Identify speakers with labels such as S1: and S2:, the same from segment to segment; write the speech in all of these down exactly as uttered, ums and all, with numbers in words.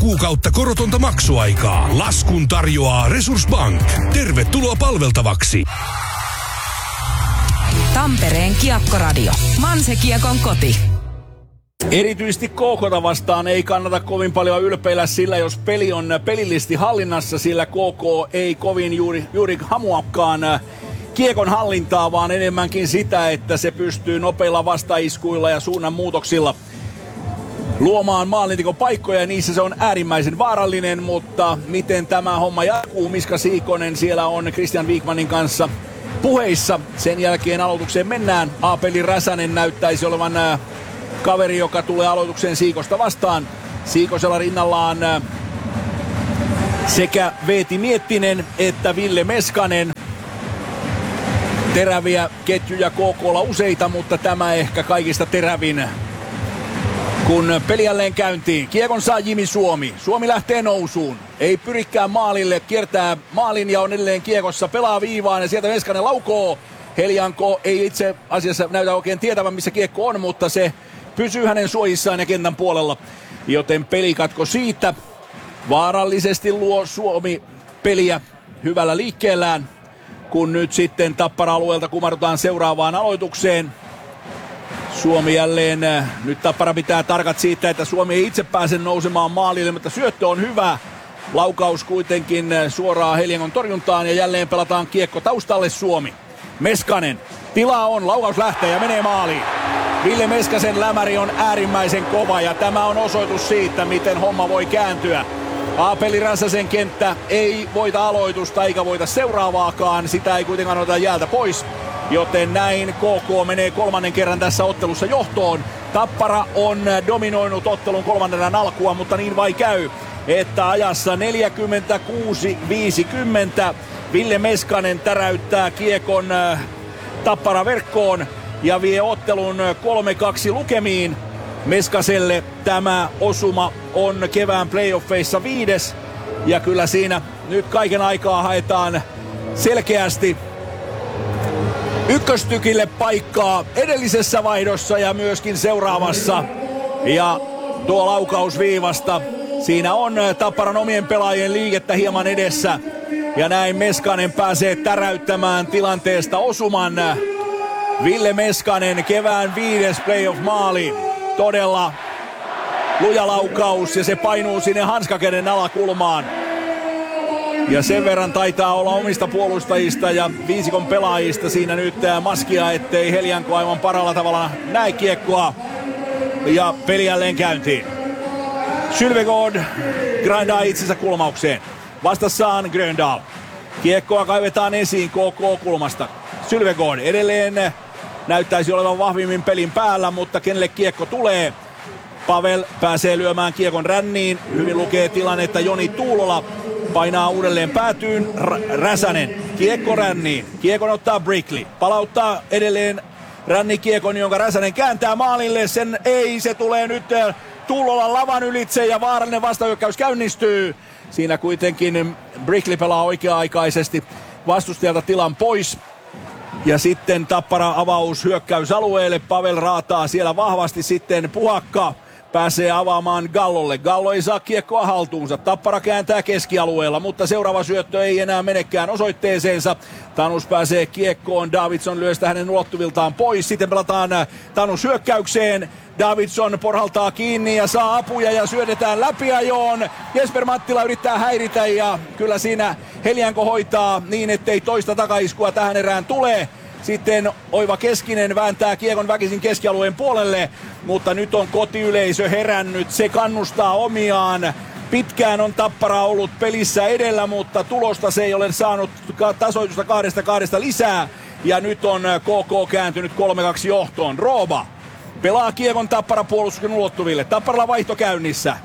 S1: kuukautta korotonta maksuaikaa. Laskun tarjoaa Resurssbank. Tervetuloa palveltavaksi.
S2: Tampereen Kiekkoradio. Manse-Kiekon koti.
S3: Erityisesti K K:ta vastaan ei kannata kovin paljon ylpeillä sillä, jos peli on pelillisesti hallinnassa, sillä K K ei kovin juuri, juuri hamuakaan kiekon hallintaa, vaan enemmänkin sitä, että se pystyy nopeilla vastaiskuilla ja suunnanmuutoksilla luomaan maalintikon paikkoja, ja niissä se on äärimmäisen vaarallinen, mutta miten tämä homma jatkuu? Miska Siikonen siellä on Christian Wikmanin kanssa puheissa. Sen jälkeen aloitukseen mennään. Aapeli Räsänen näyttäisi olevan kaveri, joka tulee aloitukseen Siikosta vastaan. Siikosella rinnallaan sekä Veeti Miettinen että Ville Meskanen. Teräviä ketjuja K K:lla useita, mutta tämä ehkä kaikista terävin. Kun peli jälleen käyntiin, kiekon saa Jimi Suomi. Suomi lähtee nousuun. Ei pyrikään maalille, kiertää maalin ja on edelleen kiekossa, pelaa viivaan ja sieltä Meskanen laukoo. Helianko ei itse asiassa näytä oikein tietävän, missä kiekko on, mutta se pysyy hänen suojissaan ja kentän puolella. Joten pelikatko siitä. Vaarallisesti luo Suomi peliä hyvällä liikkeellään, kun nyt sitten Tappara-alueelta kumarrutaan seuraavaan aloitukseen. Suomi jälleen, nyt Tappara pitää tarkat siitä, että Suomi ei itse pääse nousemaan maalille, mutta syöttö on hyvä. Laukaus kuitenkin suoraan Heliangon torjuntaan ja jälleen pelataan kiekko taustalle Suomi. Meskanen, tilaa on, laukaus lähtee ja menee maaliin. Ville Meskasen lämäri on äärimmäisen kova ja tämä on osoitus siitä, miten homma voi kääntyä. Aapeli Räsäsen kenttä ei voita aloitusta eikä voita seuraavaakaan, sitä ei kuitenkaan oteta jäältä pois. Joten näin K K menee kolmannen kerran tässä ottelussa johtoon. Tappara on dominoinut ottelun kolmannen erän alkua, mutta niin vai käy, että ajassa neljäkymmentäkuusi viisikymmentä Ville Meskanen täräyttää kiekon Tappara verkkoon ja vie ottelun kolme kaksi lukemiin. Meskaselle tämä osuma on kevään playoffeissa viides ja kyllä siinä nyt kaiken aikaa haetaan selkeästi ykköstykille paikkaa edellisessä vaihdossa ja myöskin seuraavassa. Ja tuo laukaus viivasta, siinä on Tapparan omien pelaajien liikettä hieman edessä. Ja näin Meskanen pääsee täräyttämään tilanteesta osuman. Ville Meskanen, kevään viides playoff-maali. Todella luja laukaus ja se painuu sinne hanskakäden alakulmaan. Ja sen verran taitaa olla omista puolustajista ja viisikon pelaajista siinä nyt maskia, ettei Helianko aivan paralla tavalla näe kiekkoa. Ja peli jälleen käyntiin. Sylvegård grindaa itsensä kulmaukseen. Vastassaan Gröndal. Kiekkoa kaivetaan esiin K K-kulmasta. Sylvegård edelleen näyttäisi olevan vahvimmin pelin päällä, mutta kenelle kiekko tulee? Pavel pääsee lyömään kiekon ränniin. Hyvin lukee tilannetta Joni Tuulola. Painaa uudelleen päätyyn R- Räsänen. Kiekko ränniin. Kiekon ottaa Brickley. Palauttaa edelleen ränni kiekon, jonka Räsänen kääntää maalille. Sen ei, se tulee nyt Tuulolan lavan ylitse ja vaarallinen vastahyökkäys käynnistyy. Siinä kuitenkin Brickley pelaa oikea-aikaisesti vastustajalta tilan pois. Ja sitten Tappara avaus hyökkäysalueelle. Pavel raataa siellä vahvasti, sitten Puhakka pääsee avaamaan Gallolle. Gallo ei saa kiekkoa haltuunsa. Tappara kääntää keskialueella, mutta seuraava syöttö ei enää menekään osoitteeseensa. Tanus pääsee kiekkoon. Davidson lyö sitä hänen ulottuviltaan pois. Sitten pelataan Tanus hyökkäykseen. Davidson porhaltaa kiinni ja saa apuja ja syödetään läpiajoon. Jesper Mattila yrittää häiritä ja kyllä siinä Helianko hoitaa niin, ettei toista takaiskua tähän erään tule. Sitten Oiva Keskinen vääntää kiekon väkisin keskialueen puolelle, mutta nyt on kotiyleisö herännyt. Se kannustaa omiaan. Pitkään on Tappara ollut pelissä edellä, mutta tulosta se ei ole saanut tasoitusta kahdesta kahdesta lisää. Ja nyt on K K kääntynyt kolme kaksi johtoon. Rooba pelaa kiekon Tappara puolustuksen ulottuville. Tapparalla vaihto käynnissä.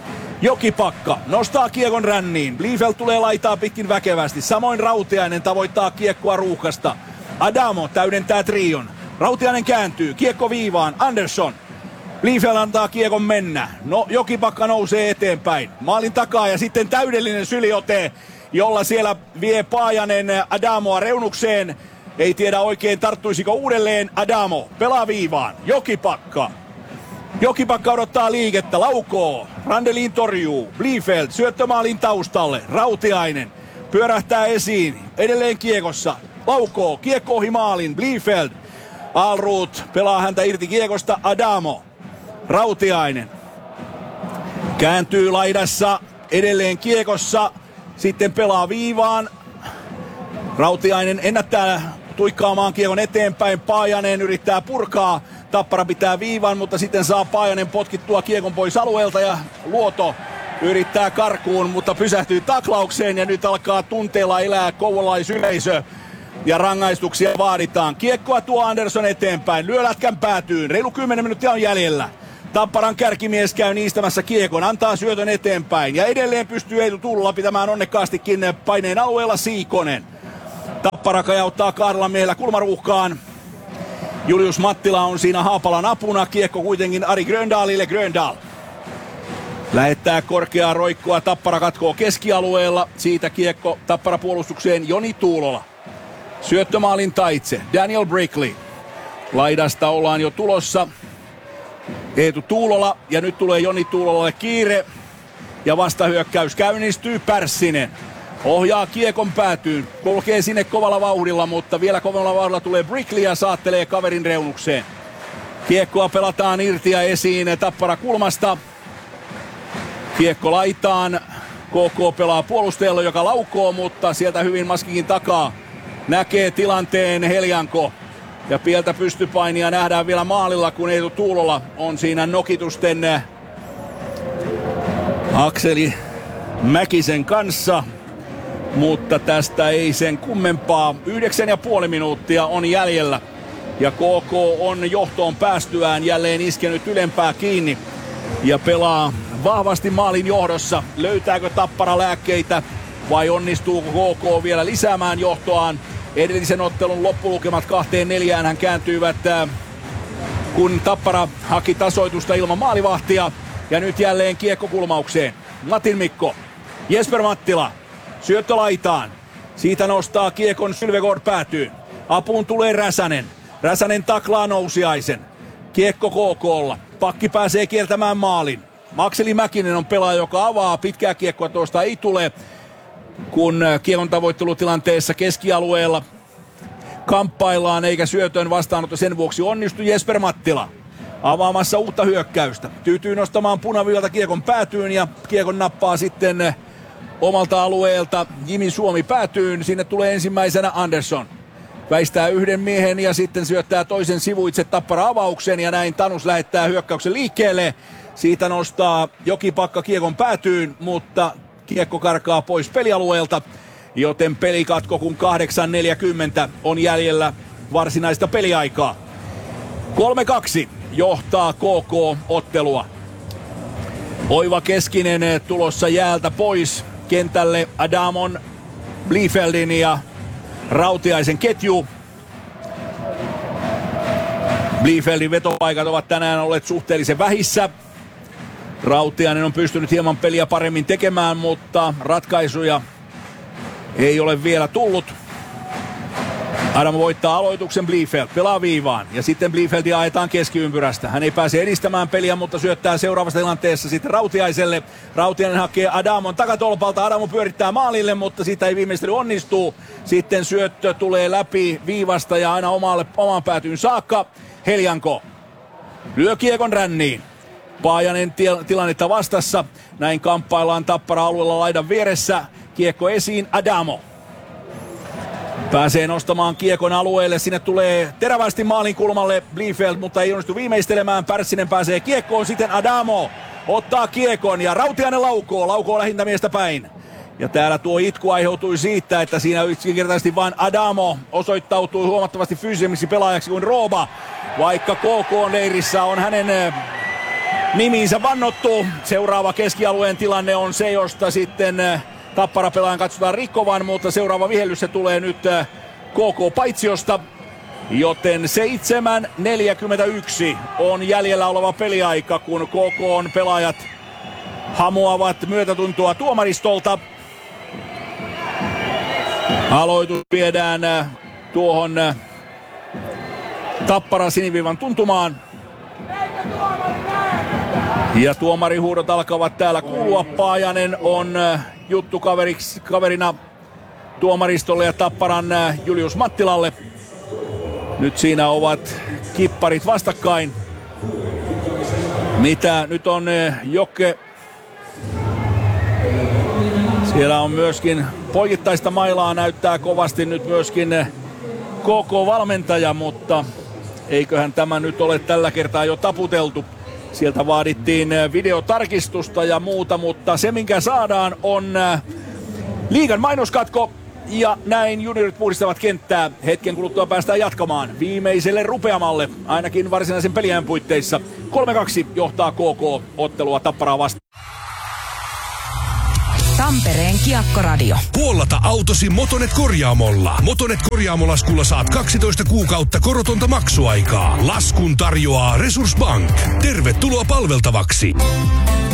S3: Jokipakka nostaa kiekon ränniin. Liefeld tulee laitaa pitkin väkevästi. Samoin Rautiainen tavoittaa kiekkoa ruuhkasta. Adamo täydentää trion. Rautiainen kääntyy. Kiekko viivaan. Andersson. Liefeld antaa kiekon mennä. No, Jokipakka nousee eteenpäin. Maalin takaa ja sitten täydellinen syliote, jolla siellä vie Paajanen Adamoa reunukseen. Ei tiedä oikein tarttuisiko uudelleen. Adamo pelaa viivaan. Jokipakka. Jokipakka odottaa liikettä, laukoo. Randelin torjuu. Bliefeld syöttömaalin taustalle. Rautiainen pyörähtää esiin. Edelleen kiekossa. Laukoo. Kiekko ohi maalin. Bliefeld. Alroth pelaa häntä irti kiekosta. Adamo. Rautiainen. Kääntyy laidassa. Edelleen kiekossa. Sitten pelaa viivaan. Rautiainen ennättää tuikkaamaan kiekon eteenpäin. Paajanen yrittää purkaa. Tappara pitää viivan, mutta sitten saa Paajanen potkittua kiekon pois alueelta ja Luoto yrittää karkuun, mutta pysähtyy taklaukseen ja nyt alkaa tunteella elää kouvolaisyleisö ja rangaistuksia vaaditaan. Kiekkoa tuo Andersson eteenpäin, lyö lätkän päätyyn, reilu kymmenen minuuttia on jäljellä. Tapparan kärkimies käy niistämässä kiekon, antaa syötön eteenpäin ja edelleen pystyy Eetu Tuulola pitämään onnekkaastikin paineen alueella Siikonen. Tappara kajauttaa kahdella miehellä kulmaruuhkaan. Julius Mattila on siinä Haapalan apuna. Kiekko kuitenkin Ari Gröndalille. Gröndal lähettää korkeaa roikkoa. Tappara katkoo keskialueella. Siitä kiekko Tappara puolustukseen Joni Tuulola. Syöttömaalin taitse. Daniel Brickley. Laidasta ollaan jo tulossa. Eetu Tuulola. Ja nyt tulee Joni Tuulolalle kiire. Ja vastahyökkäys käynnistyy. Pärssinen ohjaa kiekon päätyyn. Kulkee sinne kovalla vauhdilla, mutta vielä kovalla vauhdilla tulee Brickley ja saattelee kaverin reunukseen. Kiekkoa pelataan irti ja esiin Tappara kulmasta. Kiekko laitaan. K K pelaa puolustajalle, joka laukoo, mutta sieltä hyvin maskikin takaa näkee tilanteen Heljanko. Ja pieltä pystypainia nähdään vielä maalilla, kun Eetu Tuulola on siinä nokitusten Akseli Mäkisen kanssa. Mutta tästä ei sen kummempaa. Yhdeksän ja puoli minuuttia on jäljellä. Ja K K on johtoon päästyään jälleen iskenyt ylempää kiinni. Ja pelaa vahvasti maalin johdossa. Löytääkö Tappara lääkkeitä vai onnistuuko K K vielä lisäämään johtoaan? Edellisen ottelun loppulukemat kahteen neljään hän kääntyivät, kun Tappara haki tasoitusta ilman maalivahtia. Ja nyt jälleen kiekko kulmaukseen. Matin Mikko. Jesper Mattila. Syöttö laitaan. Siitä nostaa kiekon Sylvegård päätyyn. Apuun tulee Räsänen. Räsänen taklaa Nousiaisen. Kiekko K K:lla. Pakki pääsee kiertämään maalin. Makseli Mäkinen on pelaaja, joka avaa. Pitkää kiekkoa tuosta ei tule, kun kiekon tavoittelutilanteessa keskialueella kamppaillaan eikä syötön vastaanotto sen vuoksi onnistu. Jesper Mattila avaamassa uutta hyökkäystä. Tyytyy nostamaan punaviivalta kiekon päätyyn ja kiekon nappaa sitten omalta alueelta Jimi Suomi päätyyn. Sinne tulee ensimmäisenä Andersson. Väistää yhden miehen ja sitten syöttää toisen sivuitse Tappara avauksen ja näin Tanus lähettää hyökkäyksen liikkeelle. Siitä nostaa Jokipakka kiekon päätyyn, mutta kiekko karkaa pois pelialueelta, joten pelikatko kun kahdeksan neljäkymmentä on jäljellä varsinaista peliaikaa. kolme kaksi johtaa K K-ottelua. Oiva Keskinen tulossa jäältä pois kentälle. Adamon, Bliefeldin ja Rautiaisen ketju. Bliefeldin vetopaikat ovat tänään olleet suhteellisen vähissä. Rautiainen on pystynyt hieman peliä paremmin tekemään, mutta ratkaisuja ei ole vielä tullut. Adam voittaa aloituksen, Bliefeld pelaa viivaan ja sitten Bliefeldia ajetaan keskiympyrästä. Hän ei pääse edistämään peliä, mutta syöttää seuraavassa tilanteessa sitten Rautiaiselle. Rautiainen hakee Adamon takatolpalta, Adamo pyörittää maalille, mutta siitä ei viimeistely onnistuu. Sitten syöttö tulee läpi viivasta ja aina omalle, omaan päätyyn saakka. Heljanko lyö kiekon ränniin. Paajanen til- tilannetta vastassa. Näin kamppaillaan Tappara alueella laidan vieressä. Kiekko esiin, Adamo pääsee nostamaan kiekon alueelle. Sinne tulee terävästi maalin kulmalle Bliefeld, mutta ei onnistu viimeistelemään. Pärssinen pääsee kiekkoon, sitten Adamo ottaa kiekon ja Rautiainen laukoo. Laukoo lähintämiestä päin. Ja täällä tuo itku aiheutui siitä, että siinä yksinkertaisesti vain Adamo osoittautui huomattavasti fyysisemmiksi pelaajaksi kuin Rooba. Vaikka K K-leirissä on hänen nimiinsä vannottu. Seuraava keskialueen tilanne on se, josta sitten Tappara-pelaajan katsotaan rikkovan, mutta seuraava vihellys se tulee nyt K K-paitsiosta. Joten seitsemän neljäkymmentäyksi on jäljellä oleva peliaika, kun K K:n pelaajat hamuavat myötätuntoa tuomaristolta. Aloitus viedään tuohon Tappara siniviivan tuntumaan. Ja tuomarihuudot alkavat täällä kuulua. Paajanen on juttukaveriksi kaverina tuomaristolle ja Tapparan Julius Mattilalle. Nyt siinä ovat kipparit vastakkain. Mitä nyt on Jokke? Siellä on myöskin poikittaista mailaa, näyttää kovasti nyt myöskin K K-valmentaja, mutta eiköhän tämä nyt ole tällä kertaa jo taputeltu. Sieltä vaadittiin videotarkistusta ja muuta, mutta se minkä saadaan on liigan mainoskatko. Ja näin juniorit puhdistavat kenttää. Hetken kuluttua päästään jatkamaan viimeiselle rupeamalle, ainakin varsinaisen peliajan puitteissa. kolme kaksi johtaa K K ottelua Tapparaa vastaan.
S2: Tampereen Kiekkoradio.
S1: Puollata autosi Motonet korjaamolla. Motonet korjaamolaskulla saat kaksitoista kuukautta korotonta maksuaikaa. Laskun tarjoaa Resurssbank. Tervetuloa palveltavaksi.